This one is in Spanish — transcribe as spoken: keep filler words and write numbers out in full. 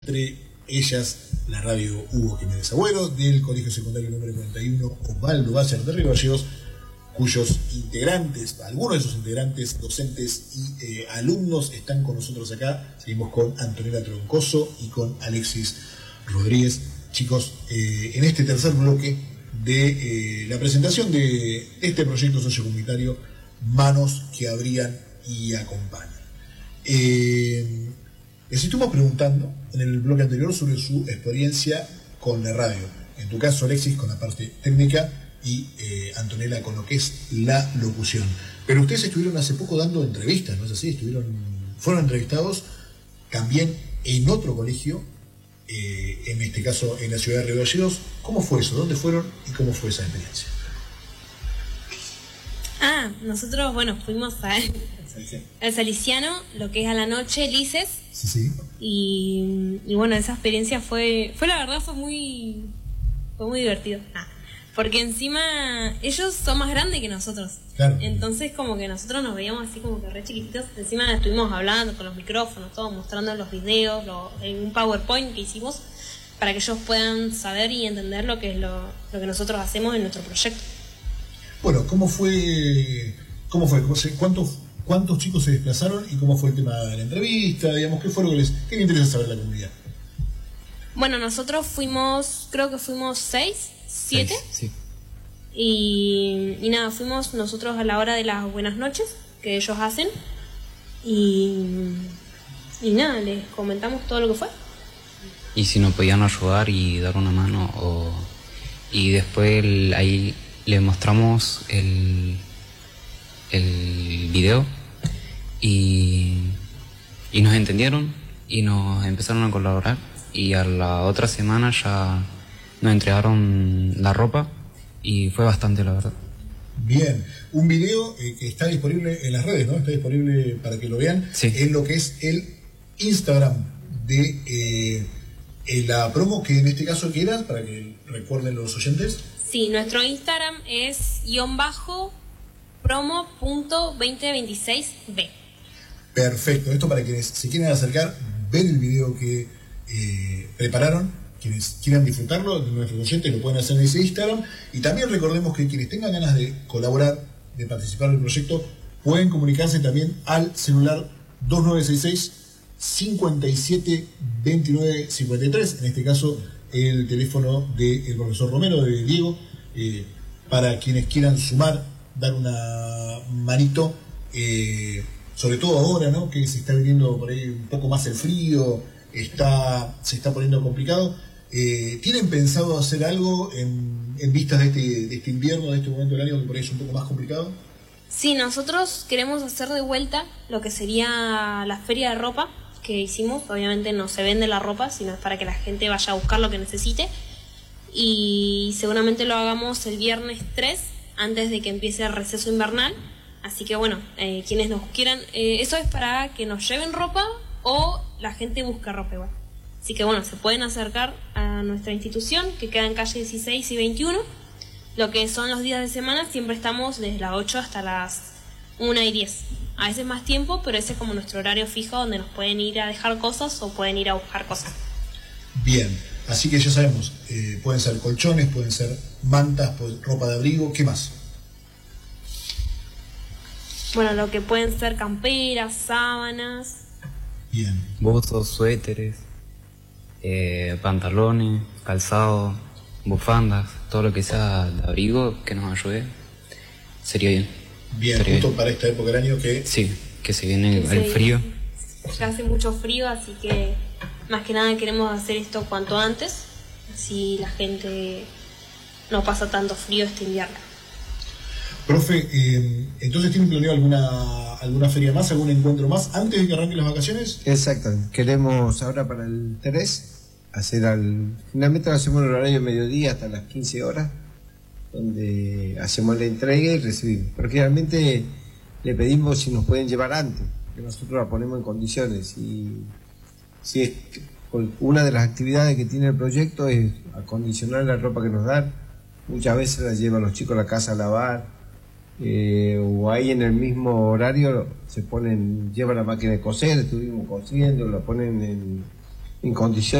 Entre ellas, la radio Hugo Jiménez Agüero, del Colegio Secundario número cuarenta y uno Osvaldo Bayer de Río Gallegos, cuyos integrantes, algunos de sus integrantes, docentes y eh, alumnos están con nosotros acá. Seguimos con Antonella Troncoso y con Alexis Rodríguez. Chicos, eh, en este tercer bloque de eh, la presentación de este proyecto sociocomunitario, Manos que Abrían y Acompañan. Eh, les estuvimos preguntando en el bloque anterior sobre su experiencia con la radio. En tu caso, Alexis, con la parte técnica y eh, Antonella con lo que es la locución. Pero ustedes estuvieron hace poco dando entrevistas, ¿no es así? Estuvieron, fueron entrevistados también en otro colegio, eh, en este caso en la ciudad de Río Gallegos. ¿Cómo fue eso? ¿Dónde fueron y cómo fue esa experiencia? Ah, nosotros, bueno, fuimos a, al Salesiano, lo que es a la noche, Lices. Sí, sí. Y, y bueno, esa experiencia fue, fue la verdad, fue muy, fue muy divertido. Ah, porque encima ellos son más grandes que nosotros. Claro. Entonces como que nosotros nos veíamos así como que re chiquititos. Encima estuvimos hablando con los micrófonos, todo, mostrando los videos, lo, en un PowerPoint que hicimos para que ellos puedan saber y entender lo que es lo, lo que nosotros hacemos en nuestro proyecto. Bueno, ¿cómo fue, cómo fue, cuántos, cuántos chicos se desplazaron y cómo fue el tema de la entrevista? Digamos, ¿qué fue lo que les, qué les interesa saber la comunidad? Bueno, nosotros fuimos, creo que fuimos seis, siete. Seis, sí. Y, y nada, fuimos nosotros a la hora de las buenas noches que ellos hacen. Y, y nada, les comentamos todo lo que fue. Y si nos podían ayudar y dar una mano, o, y después el, ahí le mostramos el, el video y, y nos entendieron y nos empezaron a colaborar, y a la otra semana ya nos entregaron la ropa y fue bastante, la verdad. Bien, un video eh, que está disponible en las redes, ¿no? Está disponible para que lo vean. Sí. En lo que es el Instagram de eh, eh, la promo, que en este caso que era, para que recuerden los oyentes. Sí, nuestro Instagram es guión bajo promo punto veinte veintiséis b. Perfecto, esto para quienes se quieren acercar, ver el video que eh, prepararon, quienes quieran disfrutarlo, de nuestros oyentes lo pueden hacer en ese Instagram. Y también recordemos que quienes tengan ganas de colaborar, de participar del proyecto, pueden comunicarse también al celular dos nueve seis seis, cinco siete, dos nueve cinco tres, en este caso el teléfono del profesor Romero, de Diego, eh, para quienes quieran sumar, dar una manito, eh, sobre todo ahora, ¿no?, que se está viniendo por ahí un poco más el frío, está, se está poniendo complicado. Eh, ¿Tienen pensado hacer algo en, en vistas de este, de este invierno, de este momento del año que por ahí es un poco más complicado? Sí, nosotros queremos hacer de vuelta lo que sería la feria de ropa que hicimos. Obviamente no se vende la ropa, sino es para que la gente vaya a buscar lo que necesite. Y seguramente lo hagamos el viernes tres, antes de que empiece el receso invernal. Así que bueno, eh, quienes nos quieran, eh, eso es para que nos lleven ropa o la gente busca ropa igual. Así que bueno, se pueden acercar a nuestra institución, que queda en calle dieciséis y veintiuno. Lo que son los días de semana, siempre estamos desde las ocho hasta las una y diez. A veces más tiempo, pero ese es como nuestro horario fijo, donde nos pueden ir a dejar cosas o pueden ir a buscar cosas. Bien, así que ya sabemos, eh, pueden ser colchones, pueden ser mantas, pueden, ropa de abrigo, ¿qué más? Bueno, lo que pueden ser camperas, sábanas. Bien. Buzos, suéteres, eh, pantalones, calzado, bufandas, todo lo que sea de abrigo que nos ayude, sería bien. Bien, sería justo bien. Para esta época del año que... Sí, que se viene el, Sí, el frío. Ya hace mucho frío, así que más que nada queremos hacer esto cuanto antes, así la gente no pasa tanto frío este invierno. Profe, eh, ¿entonces tienen planeado alguna, alguna feria más, algún encuentro más antes de que arranquen las vacaciones? Exacto, queremos ahora para el tres hacer al... Finalmente lo hacemos en el horario de mediodía hasta las quince horas, donde hacemos la entrega y recibimos. Pero generalmente le pedimos si nos pueden llevar antes, que nosotros la ponemos en condiciones. Y si es una de las actividades que tiene el proyecto es acondicionar la ropa que nos dan. Muchas veces la llevan los chicos a la casa a lavar, eh, o ahí en el mismo horario se ponen, llevan la máquina de coser, estuvimos cosiendo, la ponen en, en condiciones